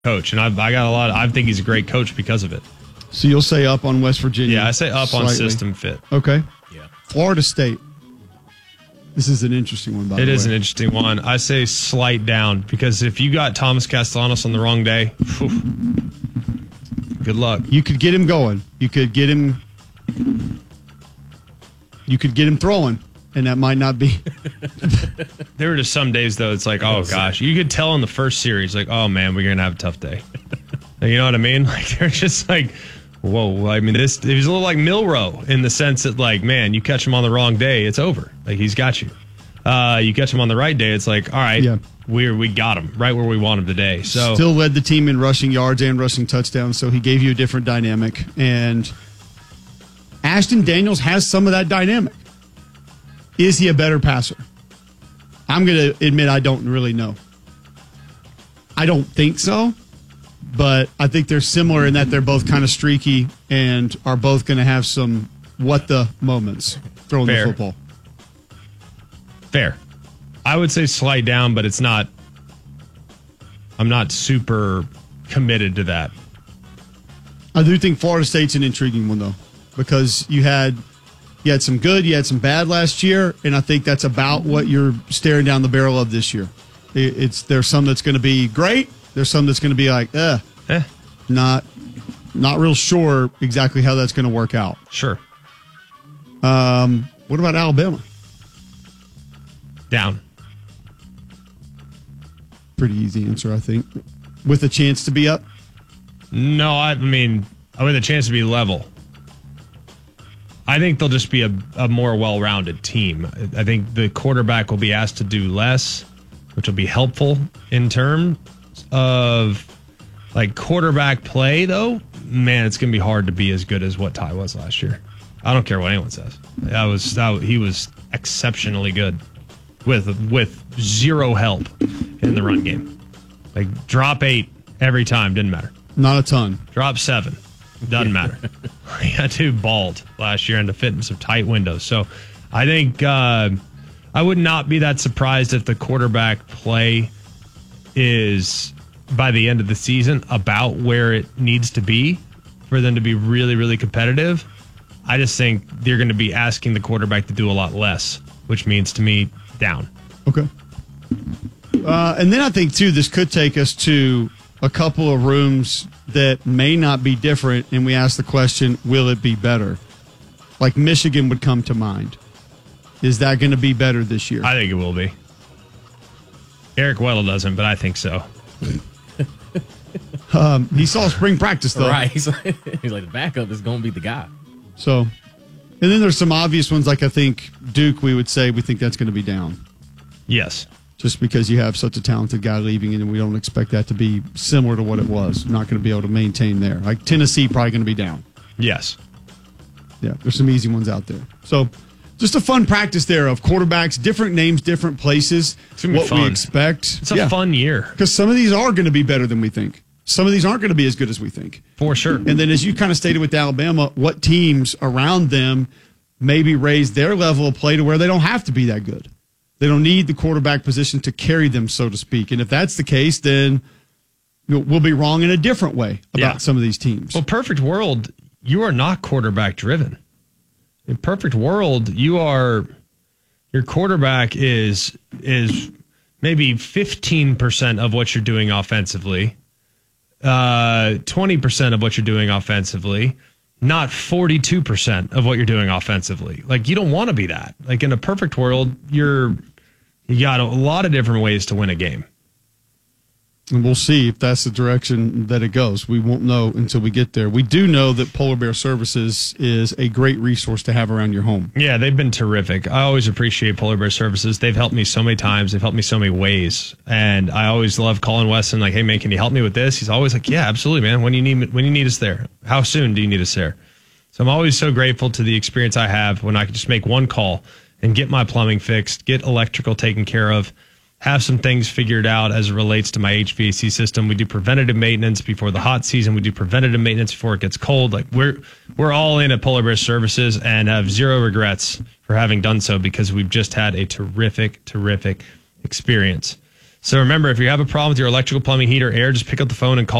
coach, and I got a lot. I think he's a great coach because of it. So you'll say up on West Virginia? Yeah, I say up slightly. on system fit. Okay. Yeah. Florida State. This is an interesting one, by the way. It is an interesting one. I say slight down because if you got Thomas Castellanos on the wrong day, whew, good luck. You could get him going. You could get him throwing, and that might not be. There were just some days though. It's like, oh gosh, you could tell in the first series, like, oh man, we're gonna have a tough day. You know what I mean? Like they're just like, whoa. I mean, it was a little like Milroe in the sense that, like, man, you catch him on the wrong day, it's over. Like he's got you. You catch him on the right day, it's like, all right, Yeah. we got him right where we want him today. So Still led the team in rushing yards and rushing touchdowns, so he gave you a different dynamic. And Ashton Daniels has some of that dynamic. Is he a better passer? I'm going to admit I don't really know. I don't think so, but I think they're similar in that they're both kind of streaky and are both going to have some what the moments throwing Fair. the football. fair. I would say slight down, but it's not. I'm not super committed to that. I do think Florida State's an intriguing one, though, because you had some good, you had some bad last year, and I think that's about what you're staring down the barrel of this year. There's some that's going to be great. There's some that's going to be like, not real sure exactly how that's going to work out. Sure. What about Alabama? Down. Pretty easy answer, I think. With a chance to be up? No, I mean, with a chance to be level. I think they'll just be a more well-rounded team. I think the quarterback will be asked to do less, which will be helpful in terms of like quarterback play, though. Man, it's going to be hard to be as good as what Ty was last year. I don't care what anyone says. He was exceptionally good with zero help in the run game. Like drop 8 every time, didn't matter. Not a ton. Drop 7. Doesn't matter. He got 2 balled last year and to fit in some tight windows. So I think I would not be that surprised if the quarterback play is, by the end of the season, about where it needs to be for them to be really, really competitive. I just think they're going to be asking the quarterback to do a lot less, which means to me, down. Okay. And then I think, too, this could take us to a couple of rooms that may not be different, and we ask the question, will it be better? Like Michigan would come to mind. Is that going to be better this year? I think it will be. Eric Weddle doesn't, but I think so. He saw spring practice, though. Right. He's like the backup is going to be the guy. So, and then there's some obvious ones, like I think Duke, we would say we think that's going to be down. Yes. Just because you have such a talented guy leaving, and we don't expect that to be similar to what it was. Not going to be able to maintain there. Like Tennessee, probably going to be down. Yes. Yeah, there's some easy ones out there. So, just a fun practice there of quarterbacks, different names, different places. It's gonna be what fun. we expect. It's a fun year. Because some of these are going to be better than we think. Some of these aren't going to be as good as we think. For sure. And then, as you kind of stated with Alabama, what teams around them maybe raise their level of play to where they don't have to be that good. They don't need the quarterback position to carry them, so to speak. And if that's the case, then we'll be wrong in a different way about some of these teams. Well, perfect world, you are not quarterback driven. In perfect world, your quarterback is maybe 15% of what you're doing offensively, 20% of what you're doing offensively, not 42% of what you're doing offensively. Like, you don't want to be that. Like, in a perfect world, you got a lot of different ways to win a game. And we'll see if that's the direction that it goes. We won't know until we get there. We do know that Polar Bear Services is a great resource to have around your home. Yeah, they've been terrific. I always appreciate Polar Bear Services. They've helped me so many times. They've helped me so many ways. And I always love calling Weston, like, hey, man, can you help me with this? He's always like, yeah, absolutely, man. When you need us there. How soon do you need us there? So I'm always so grateful to the experience I have when I can just make one call and get my plumbing fixed, get electrical taken care of, have some things figured out as it relates to my HVAC system. We do preventative maintenance before the hot season. We do preventative maintenance before it gets cold. Like we're all in at Polar Bear Services and have zero regrets for having done so because we've just had a terrific, terrific experience. So remember, if you have a problem with your electrical, plumbing, heater, air, just pick up the phone and call